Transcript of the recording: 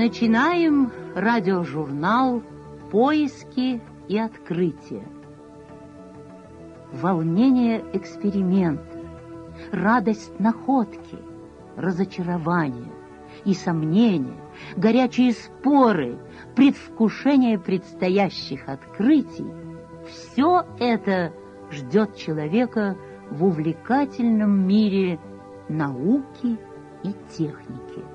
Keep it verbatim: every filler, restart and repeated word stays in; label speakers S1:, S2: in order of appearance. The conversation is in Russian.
S1: Начинаем радиожурнал «Поиски и открытия». Волнение эксперимента, радость находки, разочарование и сомнения, горячие споры, предвкушение предстоящих открытий — все это ждет человека в увлекательном мире науки и техники.